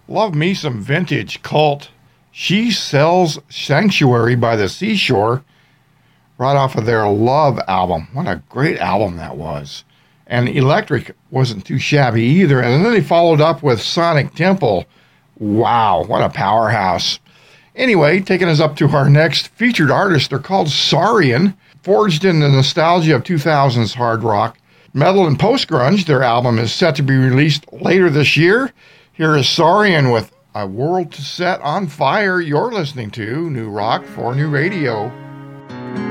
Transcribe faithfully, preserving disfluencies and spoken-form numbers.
Love me some vintage Cult. She Sells Sanctuary by the Seashore, right off of their Love album. What a great album that was. And Electric wasn't too shabby either. And then they followed up with Sonic Temple. Wow, what a powerhouse. Anyway, taking us up to our next featured artist, they're called Saurian, forged in the nostalgia of two thousands hard rock, metal, and post-grunge. Their album is set to be released later this year. Here is Saurian with A World to Set on Fire. You're listening to New Rock for New Radio.